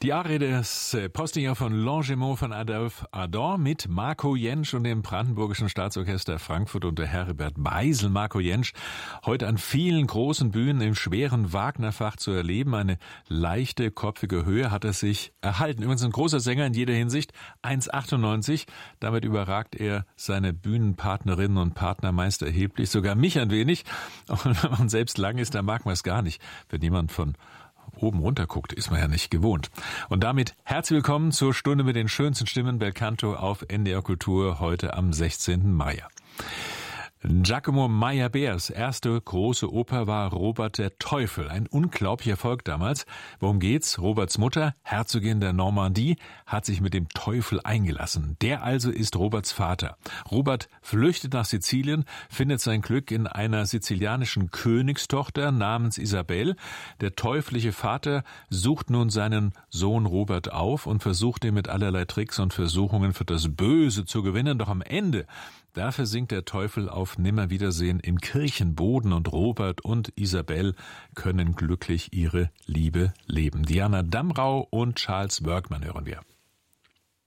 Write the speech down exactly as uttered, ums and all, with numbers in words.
Die Arie des Postillon von Longjumeau von Adolphe Adam mit Marco Jentsch und dem Brandenburgischen Staatsorchester Frankfurt unter Heribert Meisel. Marco Jentsch, heute an vielen großen Bühnen im schweren Wagnerfach zu erleben. Eine leichte, kopfige Höhe hat er sich erhalten. Übrigens ein großer Sänger in jeder Hinsicht, eins Komma achtundneunzig. Damit überragt er seine Bühnenpartnerinnen und Partner meist erheblich, sogar mich ein wenig. Und wenn man selbst lang ist, dann mag man es gar nicht, wenn jemand von oben runter guckt, ist man ja nicht gewohnt. Und damit herzlich willkommen zur Stunde mit den schönsten Stimmen Belcanto auf N D R Kultur heute am sechzehnten Mai. Giacomo Meyerbeers erste große Oper war Robert der Teufel. Ein unglaublicher Erfolg damals. Worum geht's? Roberts Mutter, Herzogin der Normandie, hat sich mit dem Teufel eingelassen. Der also ist Roberts Vater. Robert flüchtet nach Sizilien, findet sein Glück in einer sizilianischen Königstochter namens Isabel. Der teuflische Vater sucht nun seinen Sohn Robert auf und versucht ihn mit allerlei Tricks und Versuchungen für das Böse zu gewinnen. Doch am Ende Da versinkt der Teufel auf Nimmerwiedersehen im Kirchenboden und Robert und Isabel können glücklich ihre Liebe leben. Diana Damrau und Charles Workman hören wir.